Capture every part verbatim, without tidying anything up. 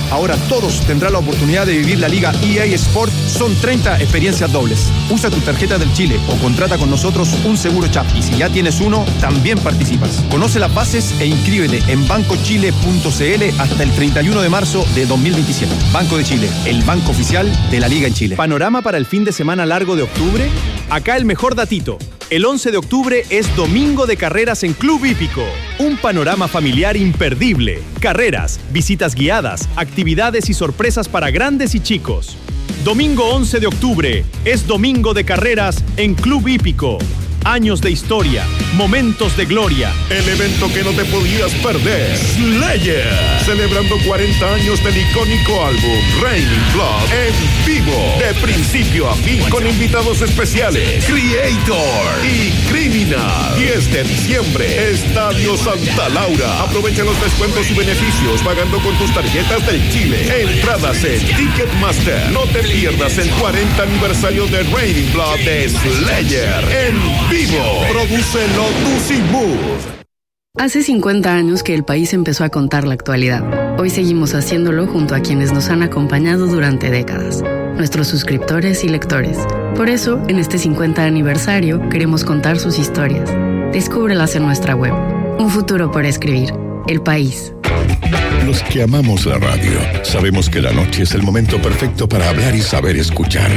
Ahora todos tendrán la oportunidad de vivir la Liga E A Sport. Son treinta experiencias dobles. Usa tu tarjeta del Chile o contrata con nosotros un seguro C H A P. Y si ya tienes uno, también participas. Conoce las bases e inscríbete en banco chile punto c l hasta el treinta y uno de marzo de dos mil veintisiete. Banco de Chile, el banco oficial de la Liga en Chile. ¿Panorama para el fin de semana largo de octubre? Acá el mejor datito. El once de octubre es domingo de carreras en Club Hípico. Un panorama familiar imperdible. Carreras, visitas guiadas, actividades y sorpresas para grandes y chicos. Domingo once de octubre es domingo de carreras en Club Hípico. Años de historia, momentos de gloria. El evento que no te podías perder. Slayer. Celebrando cuarenta años del icónico álbum Raining Blood en vivo. De principio a fin con invitados especiales. Creator y Criminal. diez de diciembre. Estadio Santa Laura. Aprovecha los descuentos y beneficios pagando con tus tarjetas del Chile. Entradas en Ticketmaster. No te pierdas el cuarenta aniversario de Raining Blood de Slayer en vivo. Produce Lotus y Move. Hace cincuenta años que el país empezó a contar la actualidad. Hoy seguimos haciéndolo junto a quienes nos han acompañado durante décadas, nuestros suscriptores y lectores. Por eso, en este cincuenta aniversario, queremos contar sus historias. Descúbrelas en nuestra web. Un futuro por escribir. El País. Los que amamos la radio, sabemos que la noche es el momento perfecto para hablar y saber escuchar.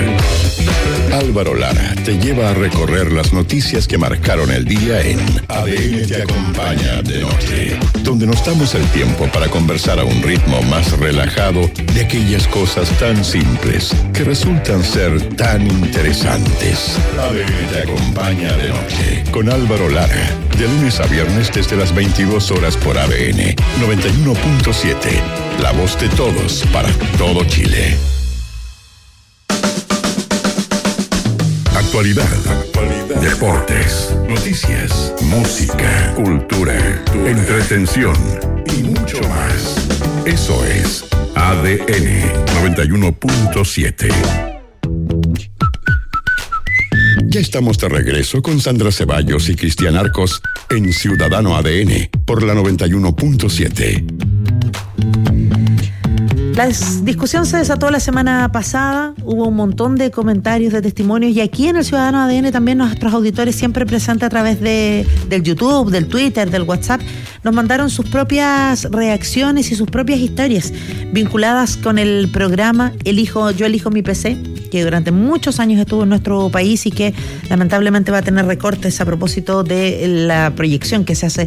Álvaro Lara te lleva a recorrer las noticias que marcaron el día en A D N Te Acompaña de Noche, donde nos damos el tiempo para conversar a un ritmo más relajado de aquellas cosas tan simples que resultan ser tan interesantes. A D N Te Acompaña de Noche con Álvaro Lara, de lunes a viernes desde las veintidós horas por A D N noventa y uno punto siete, la voz de todos para todo Chile. Actualidad, actualidad, deportes, noticias, música, cultura, entretención y mucho más. Eso es A D N noventa y uno punto siete. Ya estamos de regreso con Sandra Ceballos y Cristian Arcos en Ciudadano A D N por la noventa y uno punto siete. La discusión se desató la semana pasada, hubo un montón de comentarios, de testimonios, y aquí en el Ciudadano A D N también nuestros auditores, siempre presentes a través de, del YouTube, del Twitter, del WhatsApp, nos mandaron sus propias reacciones y sus propias historias vinculadas con el programa Elijo, Yo Elijo Mi P C, que durante muchos años estuvo en nuestro país y que lamentablemente va a tener recortes a propósito de la proyección que se hace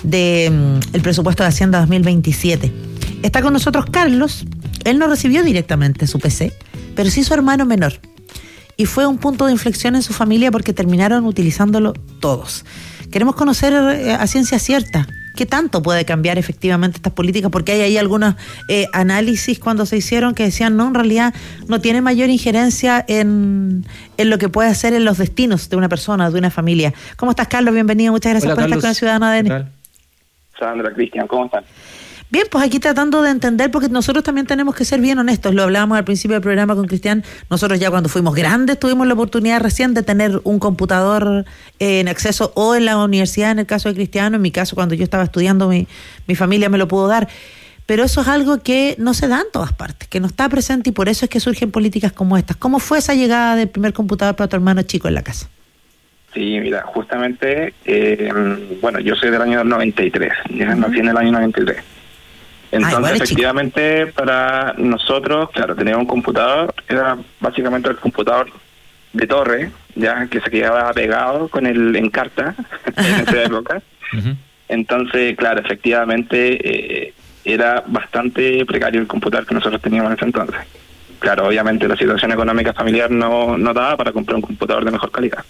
del de, presupuesto de Hacienda dos mil veintisiete. Está con nosotros Carlos. Él no recibió directamente su P C, pero sí su hermano menor. Y fue un punto de inflexión en su familia porque terminaron utilizándolo todos. Queremos conocer eh, a ciencia cierta qué tanto puede cambiar efectivamente estas políticas, porque hay ahí algunos eh, análisis cuando se hicieron que decían, no, en realidad no tiene mayor injerencia en, en lo que puede hacer en los destinos de una persona, de una familia. ¿Cómo estás, Carlos? Bienvenido, muchas gracias. Hola, por Carlos. Estar con el Ciudadano A D N. Sandra, Cristian, ¿cómo están? Bien, pues aquí tratando de entender, porque nosotros también tenemos que ser bien honestos, lo hablábamos al principio del programa con Cristian, nosotros ya cuando fuimos grandes tuvimos la oportunidad recién de tener un computador en acceso o en la universidad, en el caso de Cristiano, en mi caso cuando yo estaba estudiando mi, mi familia me lo pudo dar, pero eso es algo que no se da en todas partes, que no está presente y por eso es que surgen políticas como estas. ¿Cómo fue esa llegada del primer computador para tu hermano chico en la casa? Sí, mira, justamente, eh, bueno, yo soy del año noventa y tres, ya uh-huh. nací en el año noventa y tres. Entonces, Ay, efectivamente, chico. Para nosotros, claro, tener un computador era básicamente el computador de torre, ya que se quedaba pegado con el Encarta en esa época. Uh-huh. Entonces, claro, efectivamente, eh, era bastante precario el computador que nosotros teníamos en ese entonces. Claro, obviamente la situación económica familiar no, no daba para comprar un computador de mejor calidad.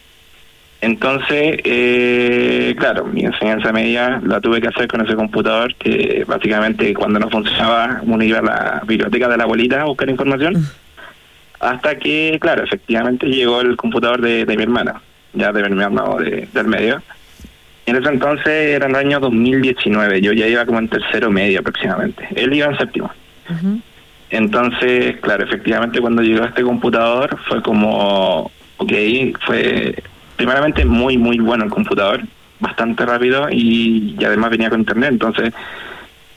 Entonces, eh, claro, mi enseñanza media la tuve que hacer con ese computador que básicamente cuando no funcionaba uno iba a la biblioteca de la abuelita a buscar información, hasta que, claro, efectivamente llegó el computador de, de mi hermana, ya de mi hermano de, del medio. En ese entonces era en el año dos mil diecinueve, yo ya iba como en tercero medio aproximadamente, él iba en séptimo. Uh-huh. Entonces, claro, efectivamente cuando llegó este computador fue como, ok, fue... primeramente muy muy bueno el computador, bastante rápido y, y además venía con internet, entonces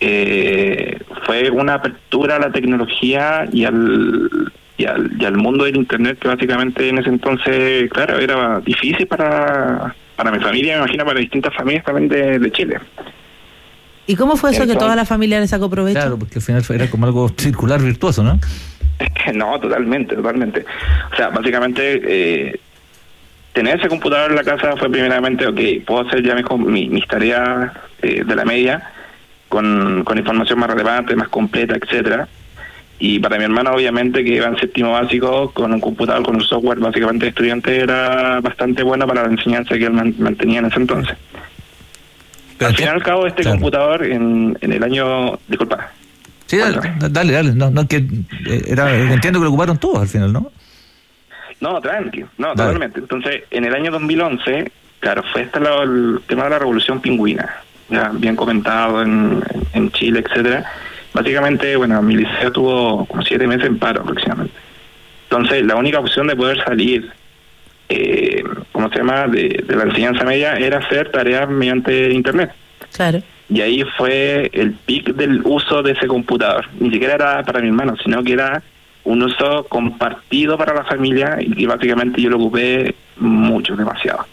eh, fue una apertura a la tecnología y al, y al y al mundo del internet, que básicamente en ese entonces, claro, era difícil para para mi familia, me imagino para distintas familias también de, de Chile. ¿Y cómo fue eso Entonces, que toda la familia le sacó provecho? Claro, porque al final era como algo circular virtuoso, ¿no? No, totalmente, totalmente. O sea, básicamente, eh, tener ese computador en la casa fue primeramente, ok, puedo hacer ya mis, mis, mis tareas eh, de la media con, con información más relevante, más completa, etcétera. Y para mi hermano, obviamente, que iba en séptimo básico, con un computador, con un software básicamente de estudiante, era bastante bueno para la enseñanza que él man, mantenía en ese entonces. Pero al fin y al cabo, este claro. computador en, en el año... Disculpa. Sí, dale, dale, dale. No, no, que era, entiendo que lo ocuparon todos al final, ¿no? No, tranqui. No, dale. Totalmente. Entonces, en el año dos mil once, claro, fue este lo, el tema de la revolución pingüina, ya bien comentado en, en Chile, etcétera. Básicamente, bueno, mi liceo tuvo como siete meses en paro aproximadamente. Entonces, la única opción de poder salir... Eh, ¿cómo se llama? De, de la enseñanza media era hacer tareas mediante internet. Claro. Y ahí fue el pic del uso de ese computador. Ni siquiera era para mi hermano, sino que era un uso compartido para la familia y que básicamente yo lo ocupé mucho, demasiado.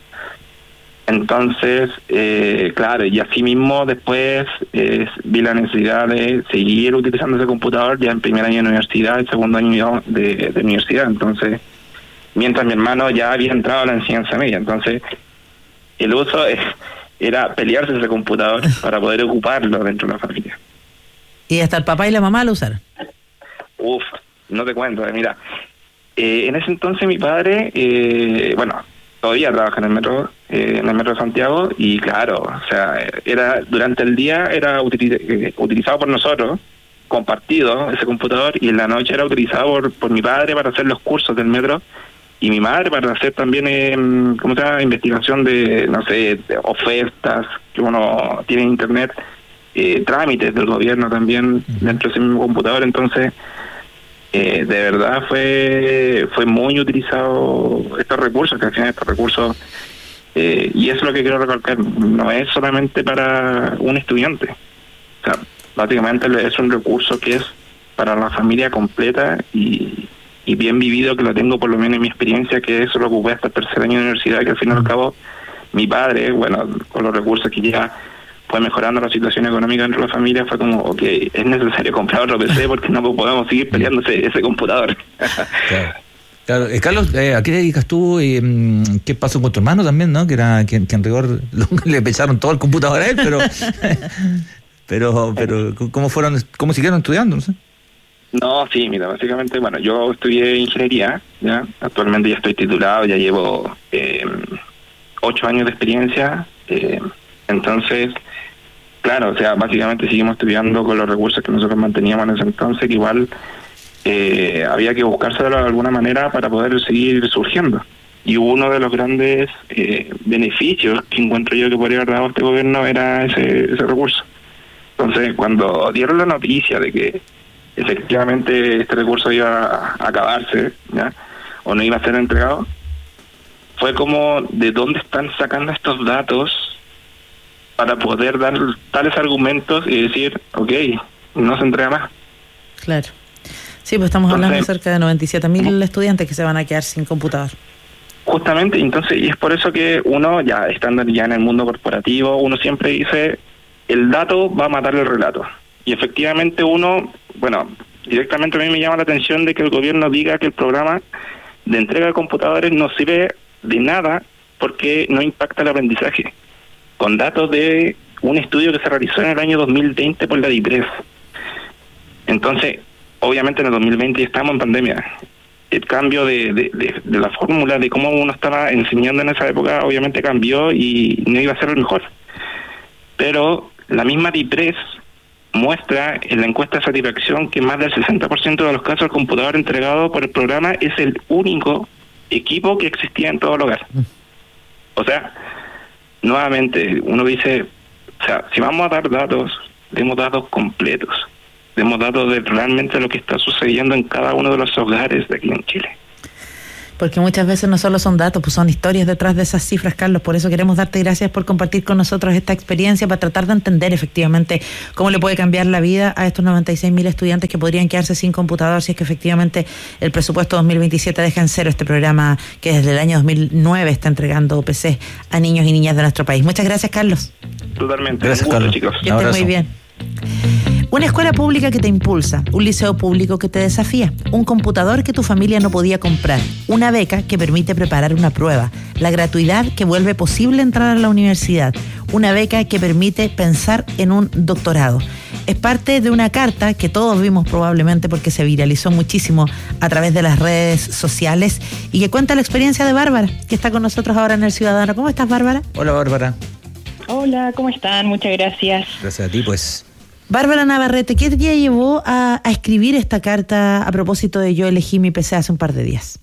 Entonces, eh, claro, y así mismo después eh, vi la necesidad de seguir utilizando ese computador ya en primer año de universidad, el segundo año de, de universidad. Entonces, mientras mi hermano ya había entrado a la enseñanza media. Entonces, el uso es, era pelearse ese computador para poder ocuparlo dentro de la familia. ¿Y hasta el papá y la mamá lo usaron? Uf, no te cuento, eh, mira. Eh, en ese entonces mi padre, eh, bueno, todavía trabaja en el metro, eh, en el metro de Santiago, y claro, o sea, era durante el día era utiliz- eh, utilizado por nosotros, compartido ese computador, y en la noche era utilizado por, por mi padre para hacer los cursos del metro, y mi madre para hacer también, eh, ¿cómo se llama?, investigación de, no sé, de ofertas que uno tiene en internet, eh, trámites del gobierno también dentro de ese mismo computador. Entonces, eh, de verdad fue fue muy utilizado estos recursos, que al final estos recursos, eh, y eso es lo que quiero recalcar, no es solamente para un estudiante. O sea, básicamente es un recurso que es para la familia completa y y bien vivido, que lo tengo por lo menos en mi experiencia, que eso lo ocupé hasta el tercer año de universidad, que al fin y al cabo mi padre, bueno, con los recursos que ya fue mejorando la situación económica dentro de la familia, fue como, ok, es necesario comprar otro P C porque no podemos seguir peleando ese, ese computador. Claro. Claro, eh, Carlos, eh, ¿a qué te dedicas tú? Eh, ¿Qué pasó con tu hermano también, no? Que era que, que en rigor le pecharon todo el computador a él, pero pero pero ¿cómo fueron, cómo siguieron estudiando? No sé. No, sí, mira, básicamente, bueno, yo estudié ingeniería, ya, actualmente ya estoy titulado, ya llevo eh, ocho años de experiencia, eh, entonces, claro, o sea, básicamente seguimos estudiando con los recursos que nosotros manteníamos en ese entonces, que igual eh, había que buscárselo de alguna manera para poder seguir surgiendo. Y uno de los grandes eh, beneficios que encuentro yo que podría haber dado este gobierno era ese, ese recurso. Entonces, cuando dieron la noticia de que efectivamente este recurso iba a acabarse, ¿ya?, o no iba a ser entregado, fue como, ¿de dónde están sacando estos datos para poder dar tales argumentos y decir, ok, no se entrega más? Claro. Sí, pues estamos entonces, hablando de cerca de noventa y siete mil estudiantes que se van a quedar sin computador. Justamente, entonces, y es por eso que uno, ya estando ya en el mundo corporativo, uno siempre dice, el dato va a matar el relato. Y efectivamente uno, bueno, directamente a mí me llama la atención de que el gobierno diga que el programa de entrega de computadores no sirve de nada porque no impacta el aprendizaje. Con datos de un estudio que se realizó en el año dos mil veinte por la DIPRES. Entonces, obviamente en el dos mil veinte estamos en pandemia. El cambio de, de, de, de la fórmula de cómo uno estaba enseñando en esa época obviamente cambió y no iba a ser el mejor. Pero la misma DIPRES muestra en la encuesta de satisfacción que más del sesenta por ciento de los casos el computador entregado por el programa es el único equipo que existía en todo el hogar. O sea, nuevamente, uno dice, o sea, si vamos a dar datos, demos datos completos, demos datos de realmente lo que está sucediendo en cada uno de los hogares de aquí en Chile. Porque muchas veces no solo son datos, pues son historias detrás de esas cifras, Carlos. Por eso queremos darte gracias por compartir con nosotros esta experiencia para tratar de entender efectivamente cómo le puede cambiar la vida a estos noventa y seis mil estudiantes que podrían quedarse sin computador si es que efectivamente el presupuesto dos mil veintisiete deja en cero este programa que desde el año dos mil nueve está entregando P C a niños y niñas de nuestro país. Muchas gracias, Carlos. Totalmente. Gracias, gusto, Carlos. chicos. Que estés muy bien. Una escuela pública que te impulsa, un liceo público que te desafía, un computador que tu familia no podía comprar, una beca que permite preparar una prueba, la gratuidad que vuelve posible entrar a la universidad, una beca que permite pensar en un doctorado. Es parte de una carta que todos vimos probablemente porque se viralizó muchísimo a través de las redes sociales y que cuenta la experiencia de Bárbara, que está con nosotros ahora en El Ciudadano. ¿Cómo estás, Bárbara? Hola, Bárbara. Hola, ¿cómo están? Muchas gracias. Gracias a ti, pues. Bárbara Navarrete, ¿qué te llevó a, a escribir esta carta a propósito de Yo elegí mi P C hace un par de días?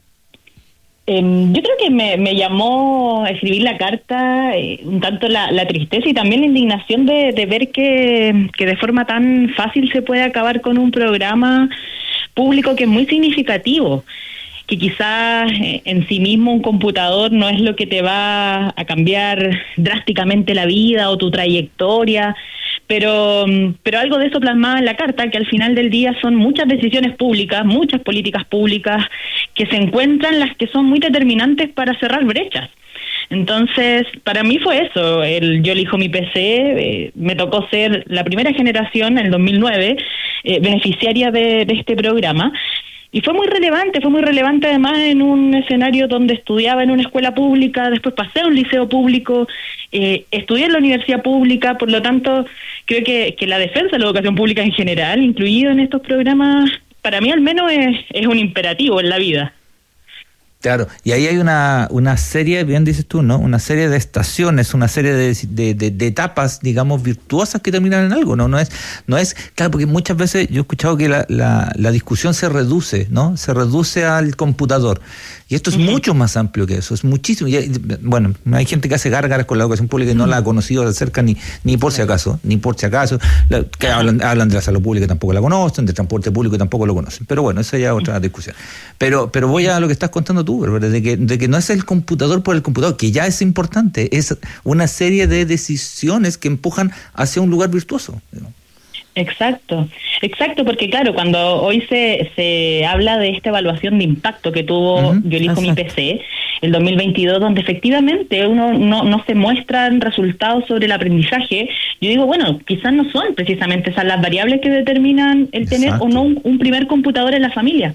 Eh, yo creo que me, me llamó a escribir la carta eh, un tanto la, la tristeza y también la indignación de, de ver que, que de forma tan fácil se puede acabar con un programa público que es muy significativo, que quizás eh, en sí mismo un computador no es lo que te va a cambiar drásticamente la vida o tu trayectoria, pero pero algo de eso plasmado en la carta, que al final del día son muchas decisiones públicas, muchas políticas públicas que se encuentran las que son muy determinantes para cerrar brechas. Entonces, para mí fue eso, el Yo elijo mi P C, eh, me tocó ser la primera generación, en el dos mil nueve, eh, beneficiaria de, de este programa. Y fue muy relevante, fue muy relevante además en un escenario donde estudiaba en una escuela pública, después pasé a un liceo público, eh, estudié en la universidad pública, por lo tanto creo que, que la defensa de la educación pública en general, incluido en estos programas, para mí al menos es, es un imperativo en la vida. Claro, y ahí hay una, una serie, bien dices tú, ¿no? Una serie de estaciones, una serie de, de, de, de etapas, digamos, virtuosas que terminan en algo, ¿no? No es, no es, claro, porque muchas veces yo he escuchado que la, la, la discusión se reduce, ¿no? Se reduce al computador. Y esto es uh-huh. mucho más amplio que eso, es muchísimo. Y, bueno, hay gente que hace gárgaras con la educación pública y no uh-huh. la ha conocido de cerca ni, ni por si acaso, ni por si acaso. La, que hablan, hablan de la salud pública y tampoco la conocen, del transporte público y tampoco lo conocen. Pero bueno, esa ya es otra discusión. Pero, pero voy a lo que estás contando tú, ¿verdad? De que, de que no es el computador por el computador, que ya es importante, es una serie de decisiones que empujan hacia un lugar virtuoso, ¿no? Exacto, exacto, porque claro, cuando hoy se se habla de esta evaluación de impacto que tuvo uh-huh. Yo elijo mi P C, el dos mil veintidós, donde efectivamente uno no, no se muestran resultados sobre el aprendizaje, yo digo, bueno, quizás no son precisamente esas las variables que determinan el tener Exacto. o no un, un primer computador en la familia.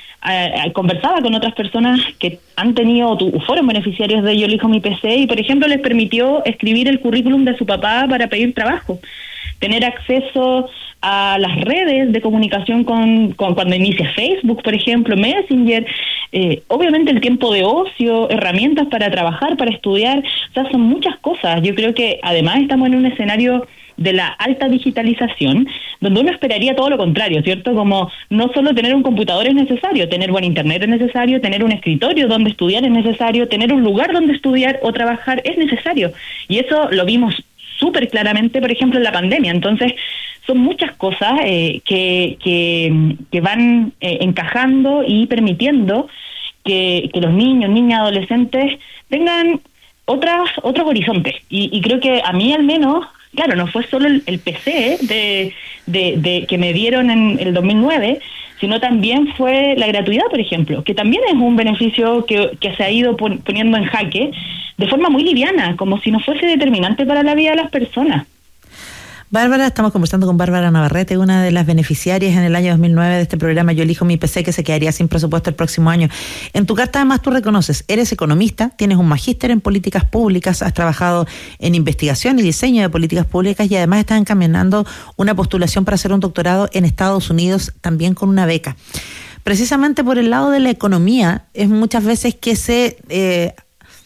Eh, conversaba con otras personas que han tenido o fueron beneficiarios de Yo elijo mi P C y, por ejemplo, les permitió escribir el currículum de su papá para pedir trabajo, tener acceso a las redes de comunicación con, con cuando inicia Facebook, por ejemplo, Messenger, eh, obviamente el tiempo de ocio, herramientas para trabajar, para estudiar, o sea, son muchas cosas. Yo creo que además estamos en un escenario de la alta digitalización, donde uno esperaría todo lo contrario, ¿cierto? Como no solo tener un computador es necesario, tener buen internet es necesario, tener un escritorio donde estudiar es necesario, tener un lugar donde estudiar o trabajar es necesario. Y eso lo vimos súper claramente, por ejemplo, en la pandemia. Entonces, son muchas cosas eh, que, que, que van eh, encajando y permitiendo que, que los niños, niñas, adolescentes tengan otras otros horizontes. Y, y creo que a mí al menos, claro, no fue solo el, el P C de, de, de que me dieron en el dos mil nueve, sino también fue la gratuidad, por ejemplo, que también es un beneficio que, que se ha ido pon, poniendo en jaque de forma muy liviana, como si no fuese determinante para la vida de las personas. Bárbara, estamos conversando con Bárbara Navarrete, una de las beneficiarias en el año dos mil nueve de este programa Yo elijo mi P C, que se quedaría sin presupuesto el próximo año. En tu carta además tú reconoces, eres economista, tienes un magíster en políticas públicas, has trabajado en investigación y diseño de políticas públicas y además estás encaminando una postulación para hacer un doctorado en Estados Unidos, también con una beca. Precisamente por el lado de la economía, es muchas veces que se... Eh,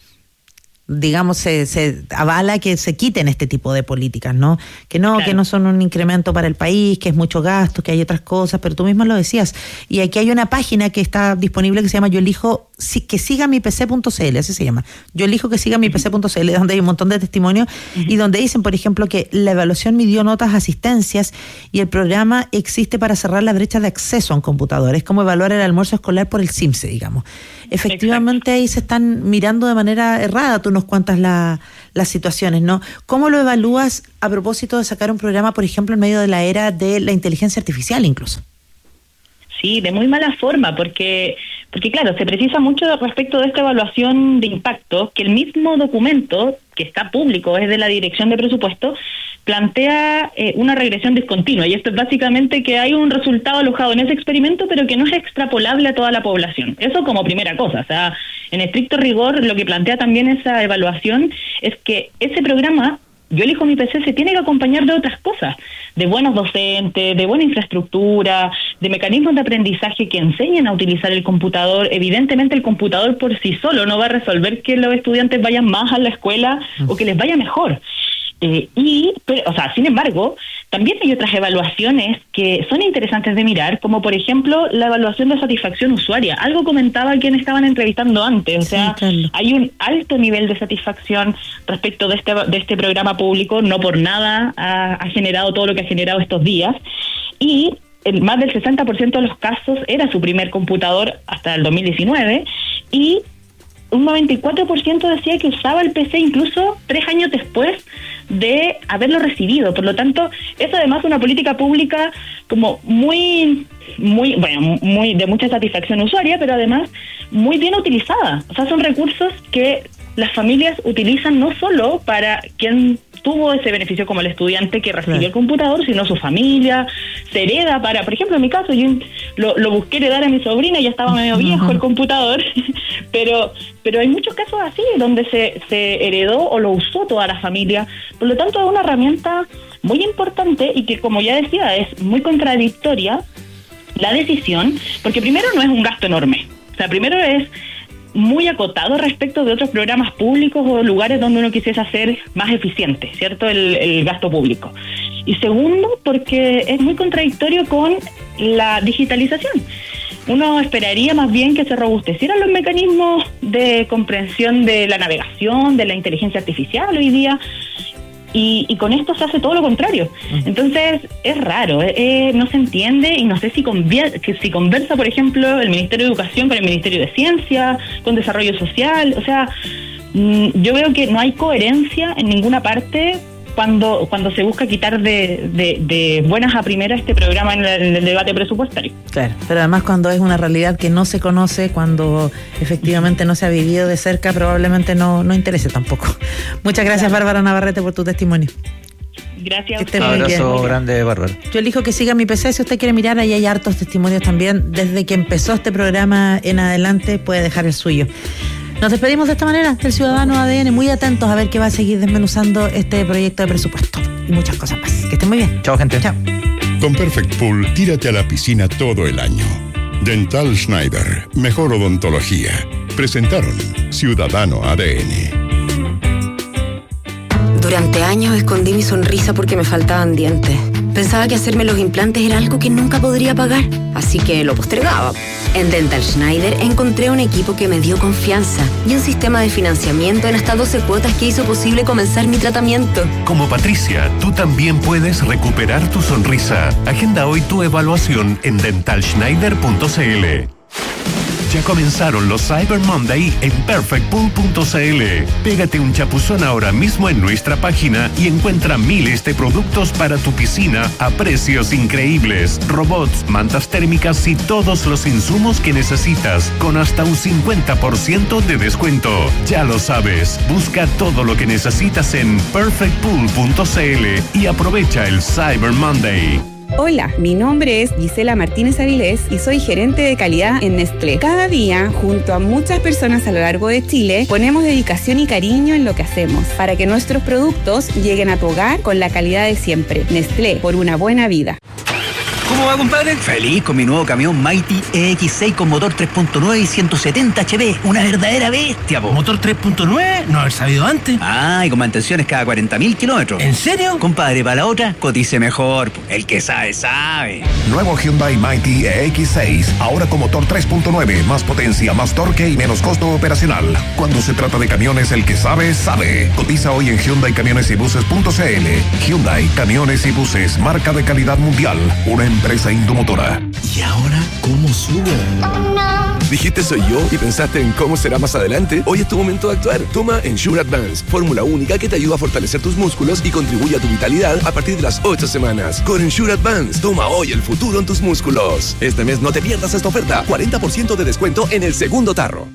digamos, se, se avala que se quiten este tipo de políticas, ¿no? Que no, claro. que no son un incremento para el país, que es mucho gasto, que hay otras cosas, pero tú mismo lo decías. Y aquí hay una página que está disponible que se llama yo elijo si, que siga mi P C punto C L, así se llama. Yo elijo que siga mi P C punto C L, donde hay un montón de testimonios uh-huh. y donde dicen, por ejemplo, que la evaluación midió notas, asistencias y el programa existe para cerrar la brecha de acceso a un computador. Es como evaluar el almuerzo escolar por el SIMSE, digamos. Efectivamente, Exacto. ahí se están mirando de manera errada, tú nos cuentas la, las situaciones, ¿no? ¿Cómo lo evalúas a propósito de sacar un programa, por ejemplo, en medio de la era de la inteligencia artificial incluso? Sí, de muy mala forma, porque porque claro, se precisa mucho respecto de esta evaluación de impacto, que el mismo documento, que está público, es de la Dirección de Presupuesto, plantea eh, una regresión discontinua, y esto es básicamente que hay un resultado alojado en ese experimento, pero que no es extrapolable a toda la población. Eso como primera cosa, o sea, en estricto rigor, lo que plantea también esa evaluación es que ese programa, Yo elijo mi P C, se tiene que acompañar de otras cosas, de buenos docentes, de buena infraestructura, de mecanismos de aprendizaje que enseñen a utilizar el computador. Evidentemente el computador por sí solo no va a resolver que los estudiantes vayan más a la escuela o que les vaya mejor. Eh, y, pero, o sea, sin embargo, también hay otras evaluaciones que son interesantes de mirar, como por ejemplo la evaluación de satisfacción usuaria. Algo comentaba quien estaban entrevistando antes, o sea, sí, claro. Hay un alto nivel de satisfacción respecto de este de este programa público, no por nada ha, ha generado todo lo que ha generado estos días, y el, más del sesenta por ciento de los casos era su primer computador hasta el dos mil diecinueve, y un noventa y cuatro por ciento decía que usaba el P C incluso tres años después de haberlo recibido. Por lo tanto, es además una política pública como muy, muy, bueno, muy de mucha satisfacción usuaria, pero además muy bien utilizada. O sea, son recursos que las familias utilizan no solo para quien tuvo ese beneficio como el estudiante que recibió claro. el computador, sino su familia, se hereda para, por ejemplo, en mi caso, yo lo, lo busqué heredar a mi sobrina, ya estaba medio viejo uh-huh. el computador, pero pero hay muchos casos así, donde se, se heredó o lo usó toda la familia. Por lo tanto, es una herramienta muy importante y que, como ya decía, es muy contradictoria la decisión, porque primero no es un gasto enorme, o sea, primero es muy acotado respecto de otros programas públicos o lugares donde uno quisiese hacer más eficiente, ¿cierto?, el, el gasto público. Y segundo, porque es muy contradictorio con la digitalización. Uno esperaría más bien que se robustecieran los mecanismos de comprensión de la navegación, de la inteligencia artificial hoy día, y, y con esto se hace todo lo contrario. Entonces es raro, eh, no se entiende, y no sé si, convier- que si conversa, por ejemplo, el Ministerio de Educación con el Ministerio de Ciencia, con Desarrollo Social. O sea, mmm, yo veo que no hay coherencia en ninguna parte cuando cuando se busca quitar de, de, de buenas a primeras este programa en el, en el debate presupuestario. Claro, pero además cuando es una realidad que no se conoce, cuando efectivamente no se ha vivido de cerca, probablemente no, no interese tampoco. Muchas gracias, claro. Bárbara Navarrete, por tu testimonio. Gracias. Un abrazo grande, Bárbara. Yo elijo que siga mi P C. Si usted quiere mirar, ahí hay hartos testimonios también. Desde que empezó este programa en adelante, puede dejar el suyo. Nos despedimos de esta manera del Ciudadano A D N, muy atentos a ver qué va a seguir desmenuzando este proyecto de presupuesto y muchas cosas más. Que estén muy bien. Chao, gente. Chao. Con Perfect Pool, tírate a la piscina todo el año. Dental Schneider, mejor odontología. Presentaron Ciudadano A D N. Durante años escondí mi sonrisa porque me faltaban dientes. Pensaba que hacerme los implantes era algo que nunca podría pagar, así que lo postergaba. En Dental Schneider encontré un equipo que me dio confianza y un sistema de financiamiento en hasta doce cuotas que hizo posible comenzar mi tratamiento. Como Patricia, tú también puedes recuperar tu sonrisa. Agenda hoy tu evaluación en dental schneider punto c l. Ya comenzaron los Cyber Monday en perfect pool punto c l. Pégate un chapuzón ahora mismo en nuestra página y encuentra miles de productos para tu piscina a precios increíbles. Robots, mantas térmicas y todos los insumos que necesitas con hasta un cincuenta por ciento de descuento. Ya lo sabes, busca todo lo que necesitas en perfect pool punto c l y aprovecha el Cyber Monday. Hola, mi nombre es Gisela Martínez Avilés y soy gerente de calidad en Nestlé. Cada día, junto a muchas personas a lo largo de Chile, ponemos dedicación y cariño en lo que hacemos para que nuestros productos lleguen a tu hogar con la calidad de siempre. Nestlé, por una buena vida. ¿Cómo va, compadre? Feliz con mi nuevo camión Mighty E X seis con motor tres punto nueve y ciento setenta H P. Una verdadera bestia, po. ¿Motor tres punto nueve? No haber sabido antes. Ah, y con mantenciones cada cuarenta mil kilómetros. ¿En serio? Compadre, para la otra, cotice mejor. Po. El que sabe, sabe. Nuevo Hyundai Mighty E X seis. Ahora con motor tres punto nueve. Más potencia, más torque y menos costo operacional. Cuando se trata de camiones, el que sabe, sabe. Cotiza hoy en Hyundai Camiones y Buses punto c l. Hyundai Camiones y Buses, marca de calidad mundial. Una empresa Indomotora. ¿Y ahora cómo subo? Oh, no. Dijiste soy yo y pensaste en cómo será más adelante. Hoy es tu momento de actuar. Toma Ensure Advance, fórmula única que te ayuda a fortalecer tus músculos y contribuye a tu vitalidad a partir de las ocho semanas. Con Ensure Advance, toma hoy el futuro en tus músculos. Este mes no te pierdas esta oferta. cuarenta por ciento de descuento en el segundo tarro.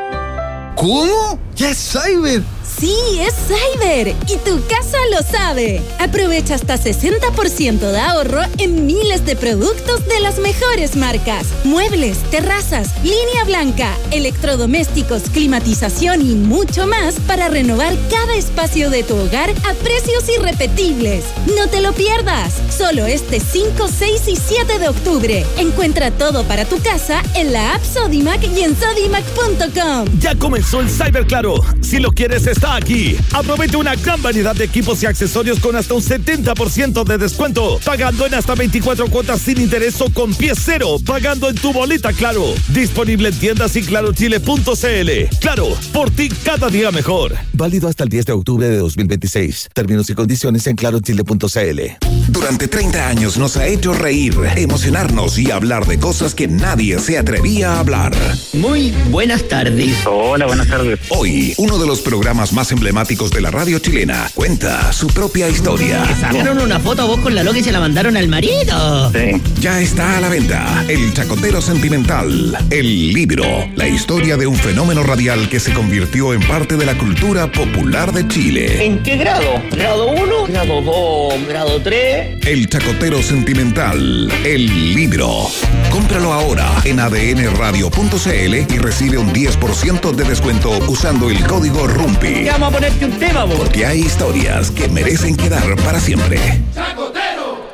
¿Cómo? ¡Ya es Cyber! Sí, es Cyber y tu casa lo sabe. Aprovecha hasta sesenta por ciento de ahorro en miles de productos de las mejores marcas. Muebles, terrazas, línea blanca, electrodomésticos, climatización y mucho más para renovar cada espacio de tu hogar a precios irrepetibles. No te lo pierdas. Solo este cinco, seis y siete de octubre. Encuentra todo para tu casa en la app Sodimac y en sodimac punto com. Ya comenzó el Cyber Claro. Si lo quieres, está aquí. Aprovecha una gran variedad de equipos y accesorios con hasta un setenta por ciento de descuento. Pagando en hasta veinticuatro cuotas sin interés o con pie cero. Pagando en tu boleta Claro. Disponible en tiendas y claro chile punto c l. Claro, por ti cada día mejor. Válido hasta el diez de octubre de dos mil veintiséis. Términos y condiciones en claro chile punto c l. Durante treinta años nos ha hecho reír, emocionarnos y hablar de cosas que nadie se atrevía a hablar. Muy buenas tardes. Hola, buenas tardes. Hoy, uno de los programas más emblemáticos de la radio chilena cuenta su propia historia. ¿Que sacaron una foto a vos con la loca y se la mandaron al marido? Sí. Ya está a la venta El Chacotero Sentimental, el libro, la historia de un fenómeno radial que se convirtió en parte de la cultura popular de Chile. ¿En qué grado? ¿Grado uno? ¿Grado dos? ¿Grado tres? El Chacotero Sentimental, el libro. Cómpralo ahora en a d n radio punto c l y recibe un diez por ciento de descuento usando el código RUMPI. Vamos a ponerte un tema, vos. Porque hay historias que merecen quedar para siempre. ¡Chacotero!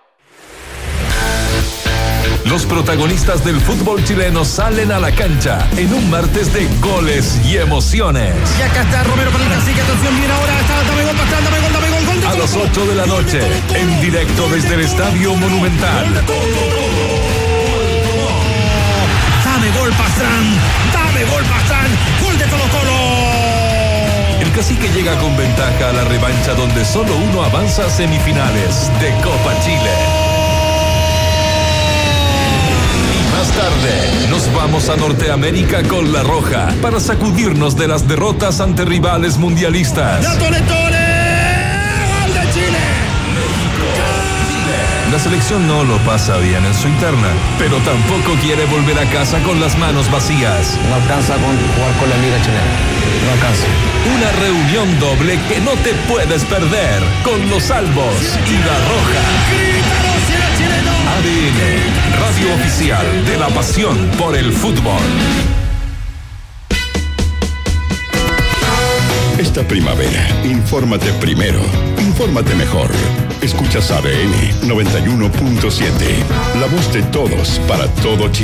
Los protagonistas del fútbol chileno salen a la cancha en un martes de goles y emociones. Y acá está Romero para el cacique. Atención, bien ahora. Está, dame gol, Pastrán, dame gol, dame gol, gol. A las ocho de la noche, en directo desde el Estadio Monumental. Dame gol, Pastrán. Dame gol, Pastrán. Gol de Colo Colo. El cacique llega con ventaja a la revancha donde solo uno avanza a semifinales de Copa Chile. Más tarde, nos vamos a Norteamérica con La Roja para sacudirnos de las derrotas ante rivales mundialistas. ¡Ya tole, tole! ¡Gol de Chile! La selección no lo pasa bien en su interna, pero tampoco quiere volver a casa con las manos vacías. No alcanza con jugar con la Liga Chilena. No alcanza. Una reunión doble que no te puedes perder con los Albos y La Roja. A D N, radio oficial de la pasión por el fútbol. Esta primavera, infórmate primero, infórmate mejor. Escuchas A D N noventa y uno punto siete, la voz de todos para todo Chile.